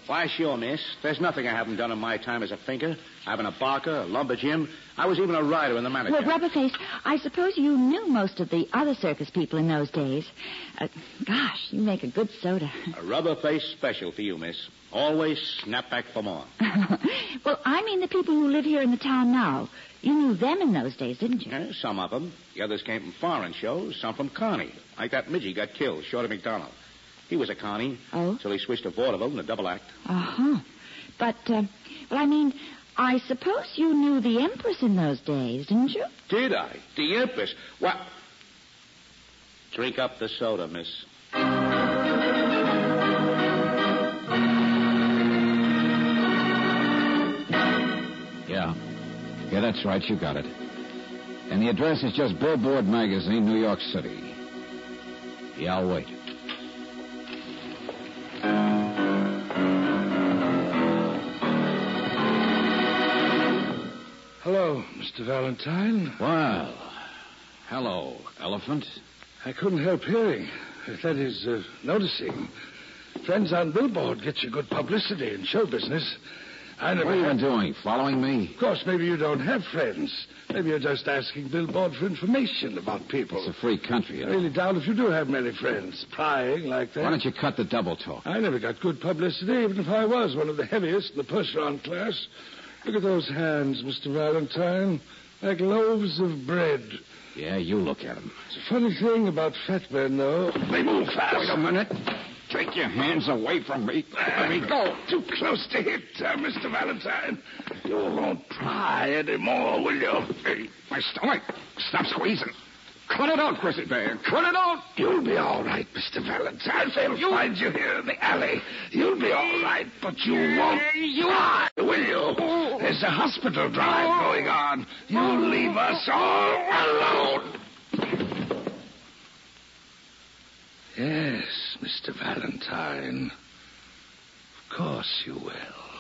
Why, sure, miss. There's nothing I haven't done in my time as a thinker. I've been a barker, a lumber jim. I was even a rider in the manager. Well, Rubberface, I suppose you knew most of the other circus people in those days. Gosh, you make a good soda. A Rubberface special for you, miss. Always snap back for more. Well, I mean the people who live here in the town now. You knew them in those days, didn't you? Yeah, some of them. The others came from foreign shows, some from Connie. Like that midgie got killed, Shorty McDonald. He was a Connie. Oh? So he switched to vaudeville in a double act. Uh-huh. But, I suppose you knew the Empress in those days, didn't you? Did I? The Empress? What? Drink up the soda, miss. Yeah, that's right. You got it. And the address is just Billboard Magazine, New York City. Yeah, I'll wait. Hello, Mr. Valentine. Well, hello, Elephant. I couldn't help hearing. That is, noticing. Friends on Billboard get you good publicity in show business. I never What have you been doing? Following me? Of course, maybe you don't have friends. Maybe you're just asking Billboard for information about people. It's a free country, I really doubt if you do have many friends. Prying like that. Why don't you cut the double talk? I never got good publicity, even if I was one of the heaviest in the push-on class. Look at those hands, Mr. Valentine. Like loaves of bread. Yeah, you look at them. It's a funny thing about fat men, though. They move fast. Wait a minute. Take your hands away from me. Let me go. Too close to hit, Mr. Valentine. You won't pry anymore, will you? My stomach. Stop squeezing. Cut it out, Chrissy Bear. Cut it out. You'll be all right, Mr. Valentine. They'll find you here in the alley. You'll be all right, but you won't pry, will you? There's a hospital drive going on. You'll leave us all alone. Yes, Mr. Valentine. Of course you will.